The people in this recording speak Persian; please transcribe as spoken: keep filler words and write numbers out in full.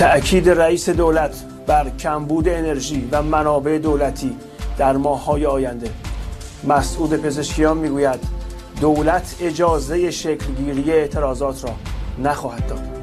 تأکید رئیس دولت بر کمبود انرژی و منابع دولتی در ماه‌های آینده. مسعود پزشکیان میگوید دولت اجازه شکلگیری اعتراضات را نخواهد داد.